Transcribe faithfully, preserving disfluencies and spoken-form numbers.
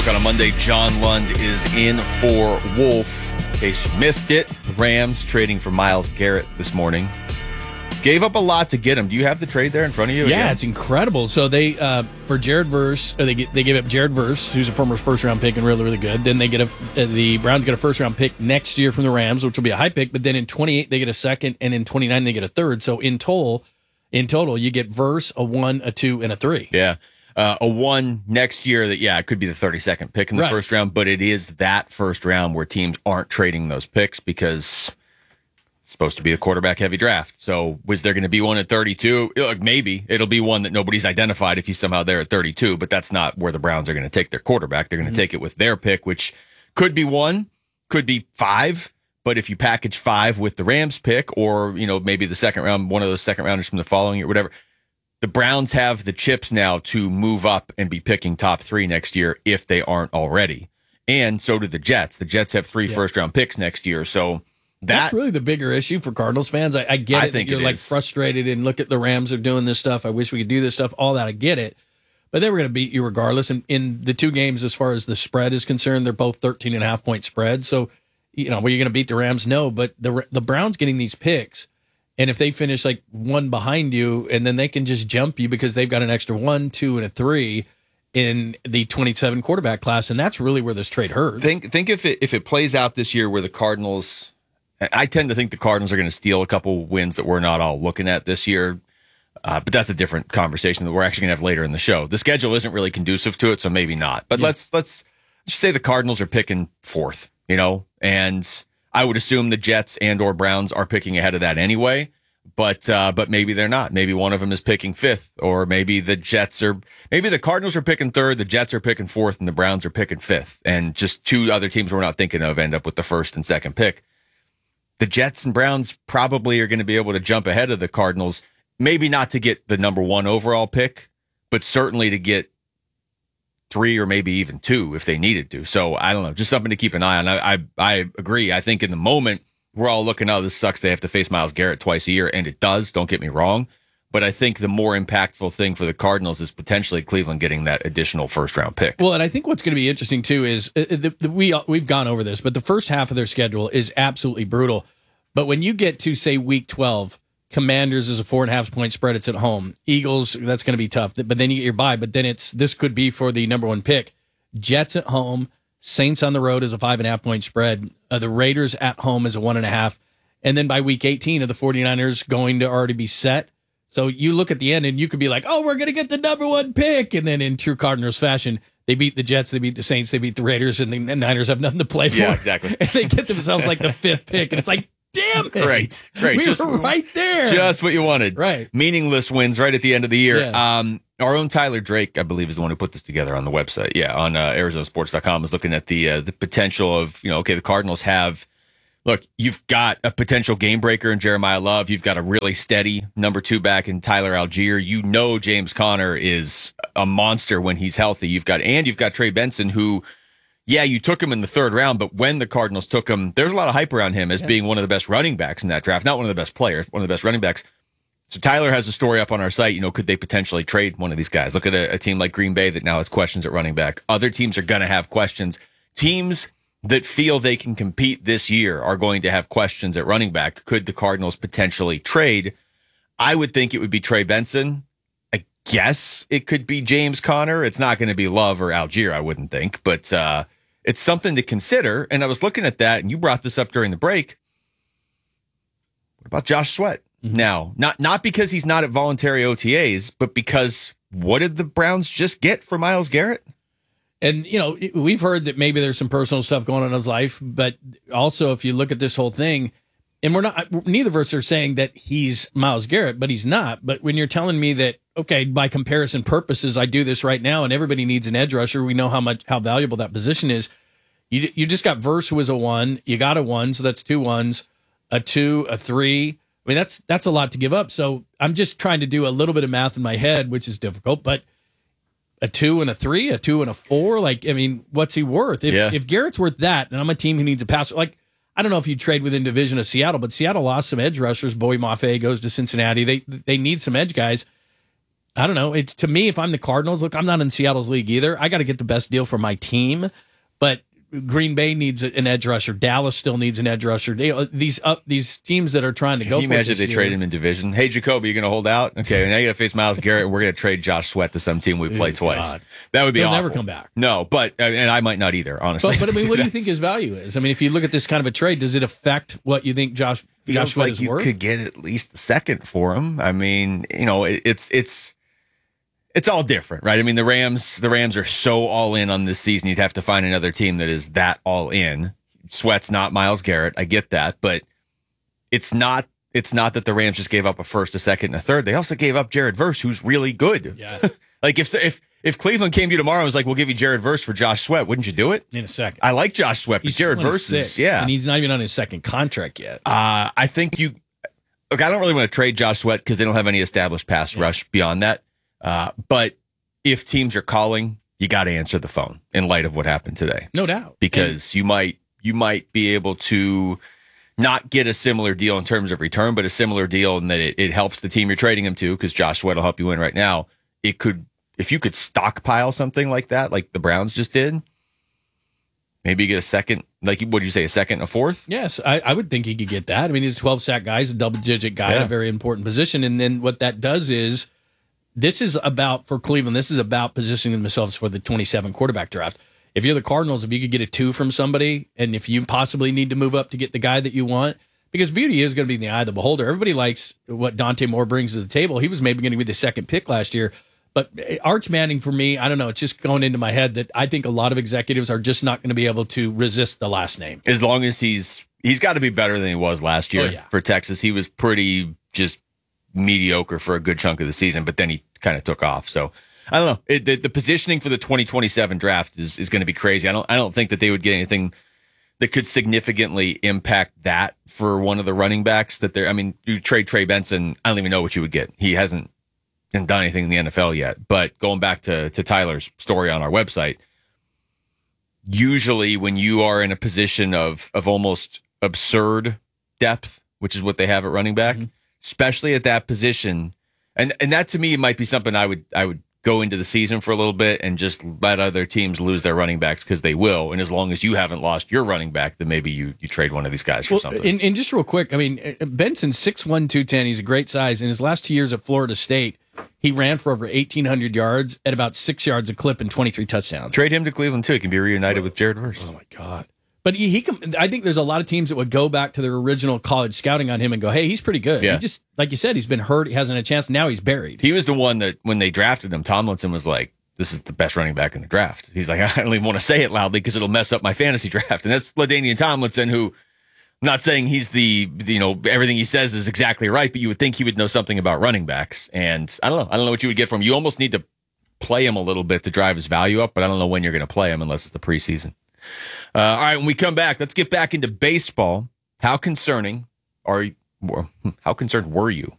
on a Monday. John Lund is in for Wolf. In case you missed it, the Rams trading for Myles Garrett this morning. Gave up a lot to get him. Do you have the trade there in front of you? Yeah, again? It's incredible. So they, uh, for Jared Verse, uh, they get, they gave up Jared Verse, who's a former first-round pick and really, really good. Then they get a, uh, the Browns get a first-round pick next year from the Rams, which will be a high pick. But then in twenty-eight, they get a second, and in twenty-nine, they get a third. So in total, in total, you get Verse, a one, a two, and a three. Yeah. Uh, a one next year that, yeah, it could be the thirty-second pick in the right. first round, but it is that first round where teams aren't trading those picks because it's supposed to be a quarterback-heavy draft. So was there going to be one at thirty-two? Look, maybe. It'll be one that nobody's identified if he's somehow there at thirty-two, but that's not where the Browns are going to take their quarterback. They're going to mm-hmm. take it with their pick, which could be one, could be five, but if you package five with the Rams pick or, you know, maybe the second round, one of those second rounders from the following year, whatever, the Browns have the chips now to move up and be picking top three next year if they aren't already. And so do the Jets. The Jets have three yeah. first-round picks next year. So that, that's really the bigger issue for Cardinals fans. I, I get I it. think that you're it like is. frustrated and look at the Rams are doing this stuff. I wish we could do this stuff. All that, I get it. But they were going to beat you regardless. And in the two games, as far as the spread is concerned, they're both thirteen and a half point spreads. So, you know, were you going to beat the Rams? No. But the the Browns getting these picks, and if they finish like one behind you, and then they can just jump you because they've got an extra one, two, and a three in the twenty-seven quarterback class, and that's really where this trade hurts. Think think if it if it plays out this year where the Cardinals, I tend to think the Cardinals are going to steal a couple wins that we're not all looking at this year, uh, but that's a different conversation that we're actually going to have later in the show. The schedule isn't really conducive to it, so maybe not. But yeah. let's let's just say the Cardinals are picking fourth, you know, and I would assume the Jets and or Browns are picking ahead of that anyway, but uh, but maybe they're not. Maybe one of them is picking fifth, or maybe the Jets are, maybe the Cardinals are picking third, the Jets are picking fourth, and the Browns are picking fifth, and just two other teams we're not thinking of end up with the first and second pick. The Jets and Browns probably are going to be able to jump ahead of the Cardinals, maybe not to get the number one overall pick, but certainly to get three or maybe even two if they needed to. So I don't know, just something to keep an eye on. I I, I agree. I think in the moment we're all looking, oh, this sucks. They have to face Myles Garrett twice a year, and it does. Don't get me wrong. But I think the more impactful thing for the Cardinals is potentially Cleveland getting that additional first-round pick. Well, and I think what's going to be interesting, too, is uh, the, the, we, we've gone over this, but the first half of their schedule is absolutely brutal. But when you get to, say, week twelve, Commanders is a four and a half point spread. It's at home. Eagles, that's going to be tough. But then you get your bye. But then it's this could be for the number one pick. Jets at home. Saints on the road is a five and a half point spread. Uh, the Raiders at home is a one and a half. And then by week eighteen, are the 49ers going to already be set? So you look at the end and you could be like, oh, we're going to get the number one pick. And then in true Cardinals fashion, they beat the Jets, they beat the Saints, they beat the Raiders, and the Niners have nothing to play for. Yeah, exactly. And they get themselves like the fifth pick. And it's like, damn it. Great, great. We just, were right there. Just what you wanted. Right. Meaningless wins right at the end of the year. Yeah. Um, our own Tyler Drake, I believe, is the one who put this together on the website. Yeah, on uh, Arizona Sports dot com is looking at the uh, the potential of, you know, okay, the Cardinals have, look, you've got a potential game breaker in Jeremiah Love. You've got a really steady number two back in Tyler Algier. You know James Conner is a monster when he's healthy. You've got, and you've got Trey Benson, who, yeah, you took him in the third round, but when the Cardinals took him, there's a lot of hype around him as yeah. being one of the best running backs in that draft. Not one of the best players, one of the best running backs. So Tyler has a story up on our site. You know, could they potentially trade one of these guys? Look at a, a team like Green Bay that now has questions at running back. Other teams are going to have questions. Teams that feel they can compete this year are going to have questions at running back. Could the Cardinals potentially trade? I would think it would be Trey Benson. I guess it could be James Conner. It's not going to be Love or Algier, I wouldn't think, but uh, it's something to consider. And I was looking at that, and you brought this up during the break. What about Josh Sweat? Mm-hmm. Now, not not because he's not at voluntary O T As, but because what did the Browns just get for Myles Garrett? And, you know, we've heard that maybe there's some personal stuff going on in his life, but also if you look at this whole thing, and we're not, neither of us are saying that he's Myles Garrett, but he's not. But when you're telling me that, okay, by comparison purposes, I do this right now and everybody needs an edge rusher, we know how much, how valuable that position is. You you just got Verse, who was a one, you got a one, so that's two ones, a two, a three. I mean, that's, that's a lot to give up. So I'm just trying to do a little bit of math in my head, which is difficult, but a two and a three, a two and a four. Like, I mean, what's he worth? If yeah. if Garrett's worth that, and I'm a team who needs a passer, like, I don't know if you trade within division of Seattle, but Seattle lost some edge rushers. Bowie Mafe goes to Cincinnati. They they need some edge guys. I don't know. It's to me, if I'm the Cardinals, look, I'm not in Seattle's league either. I got to get the best deal for my team, but Green Bay needs an edge rusher. Dallas still needs an edge rusher. They, these up these teams that are trying to Can go. you for imagine it if they this trade year, him in division? Hey, Jacoby, you're going to hold out? Okay, now you got to face Myles Garrett. We're going to trade Josh Sweat to some team we played twice. God. That would be He'll awful. never come back. No, but and I might not either, honestly. But, but I mean, what do you That's- think his value is? I mean, if you look at this kind of a trade, does it affect what you think Josh Josh feels Sweat like is you worth? could get at least a second for him. I mean, you know, it, it's it's it's all different, right? I mean, the Rams the Rams are so all in on this season. You'd have to find another team that is that all in. Sweat's not Myles Garrett. I get that, but it's not it's not that the Rams just gave up a first, a second, and a third. They also gave up Jared Verse, who's really good. Yeah. Like if if if Cleveland came to you tomorrow and was like, "We'll give you Jared Verse for Josh Sweat," wouldn't you do it? In a second. I like Josh Sweat, but He's Jared Verse twenty-six, is yeah. and he's not even on his second contract yet. Uh, I think you look. I don't really want to trade Josh Sweat because they don't have any established pass Yeah. rush beyond that. Uh, but if teams are calling, you got to answer the phone in light of what happened today, No doubt. because you might you might be able to not get a similar deal in terms of return, but a similar deal in that it, it helps the team you're trading him to, because Josh Sweat will help you win right now. It could, if you could stockpile something like that, like the Browns just did, maybe you get a second, like what do you say, a second, a fourth? Yes, I, I would think he could get that. I mean, he's a twelve sack guy, he's a double digit guy in Yeah. a very important position. And then what that does is this is about, for Cleveland, this is about positioning themselves for the twenty-seven quarterback draft. If you're the Cardinals, if you could get a two from somebody, and if you possibly need to move up to get the guy that you want, because beauty is going to be in the eye of the beholder. Everybody likes what Dante Moore brings to the table. He was maybe going to be the second pick last year. But Arch Manning, for me, I don't know. It's just going into my head that I think a lot of executives are just not going to be able to resist the last name. As long as he's he's got to be better than he was last year Oh, yeah. for Texas. He was pretty just mediocre for a good chunk of the season, but then he kind of took off. So I don't know. It, the, the positioning for the twenty twenty-seven draft is is going to be crazy. I don't I don't think that they would get anything that could significantly impact that for one of the running backs that they're. I mean, you trade Trey Benson, I don't even know what you would get. He hasn't done anything in the N F L yet. But going back to to Tyler's story on our website, usually when you are in a position of of almost absurd depth, which is what they have at running back, mm-hmm. especially at that position, and and that to me might be something I would I would go into the season for a little bit and just let other teams lose their running backs, because they will. And as long as you haven't lost your running back, then maybe you you trade one of these guys for well, something. And, and just real quick, I mean, Benson's six one, two ten. He's a great size. In his last two years at Florida State, he ran for over eighteen hundred yards at about six yards a clip and twenty-three touchdowns. Trade him to Cleveland too. He can be reunited with Jared Verse. Oh my God. But he, he can, I think there's a lot of teams that would go back to their original college scouting on him and go, hey, he's pretty good. Yeah. He just, like you said, he's been hurt. He hasn't had a chance. Now he's buried. He was the one that when they drafted him, Tomlinson was like, this is the best running back in the draft. He's like, I don't even want to say it loudly because it'll mess up my fantasy draft. And that's LaDainian Tomlinson, who, I'm not saying he's the, you know, everything he says is exactly right, but you would think he would know something about running backs. And I don't know. I don't know what you would get from him. You almost need to play him a little bit to drive his value up, but I don't know when you're going to play him unless it's the preseason. Uh, all right, when we come back, let's get back into baseball. How concerning are you, how concerned were you